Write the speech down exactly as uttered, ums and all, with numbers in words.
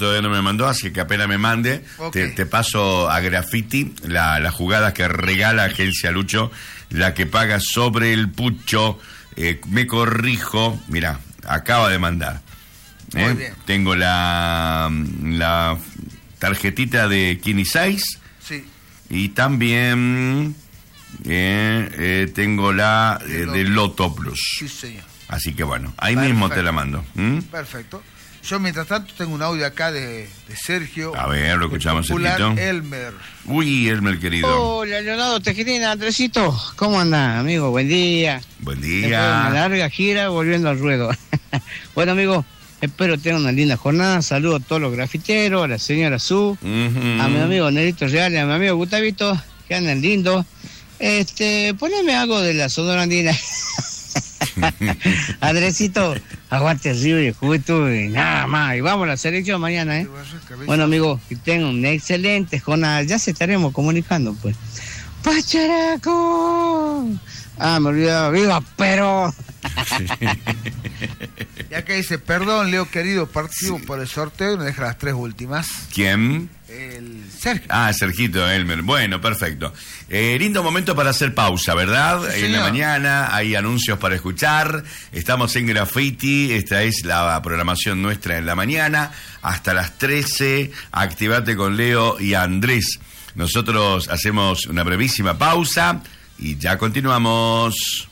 todavía no me mandó, así que apenas me mande, okay. te, te paso a Graffiti la, la jugada que regala Gelsia Lucho, la que paga sobre el pucho. Eh, me corrijo, mira, acaba de mandar. ¿eh? Tengo la, la tarjetita de Kini seis. Sí. Y también eh, eh, tengo la eh, de Loto Plus. Sí, señor. Así que bueno, ahí Perfecto. mismo te la mando. ¿Mm? Perfecto. Yo mientras tanto tengo un audio acá de, de Sergio. A ver, lo escuchamos, Sergito. Elmer. Uy, Elmer querido. Hola, Leonardo Tejerina, Andresito. ¿Cómo andás, amigo? Buen día. Buen día. Después de una larga gira volviendo al ruedo. Bueno, amigo, espero tener una linda jornada. Saludo a todos los grafiteros, a la señora Su, uh-huh. a mi amigo Nerito Real y a mi amigo Gustavito, que andan lindo. Este, poneme algo de la Sonora Andina. Andresito, aguante River, juventud y nada más. Y vamos a la selección mañana, ¿eh? Bueno, amigo, que tengan una excelente jornada. Ya se estaremos comunicando, pues. ¡Pacharaco! Ah, me olvidaba. ¡Viva Perón! Ya que dice, perdón, Leo querido, participo sí. por el sorteo y me deja las tres últimas. ¿Quién? El Sergio. Ah, Sergito Elmer. Bueno, perfecto. Eh, lindo momento para hacer pausa, ¿verdad? Sí, en la mañana hay anuncios para escuchar. Estamos en Graffiti. Esta es la programación nuestra en la mañana. Hasta las trece. Activate con Leo y Andrés. Nosotros hacemos una brevísima pausa y ya continuamos.